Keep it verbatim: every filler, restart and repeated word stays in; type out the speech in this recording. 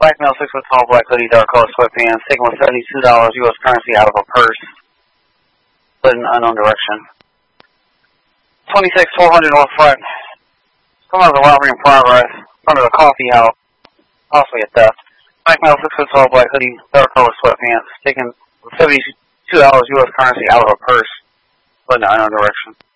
Black male, six foot tall, black hoodie, dark color sweatpants, taken with seventy-two dollars U S currency out of a purse, but in unknown direction. twenty-six twelve hundred North Front. Come out of the robbery in progress, in front of the coffee house, possibly a theft. Black male, six foot tall, black hoodie, dark color sweatpants, taken with seventy-two dollars U S currency out of a purse, but in unknown direction.